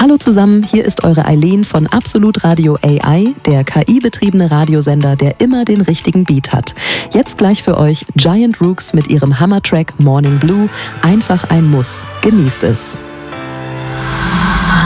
Hallo zusammen, hier ist eure Eileen von Absolut Radio AI, der KI-betriebene Radiosender, der immer den richtigen Beat hat. Jetzt gleich für euch Giant Rooks mit ihrem Hammertrack Morning Blue, einfach ein Muss. Genießt es.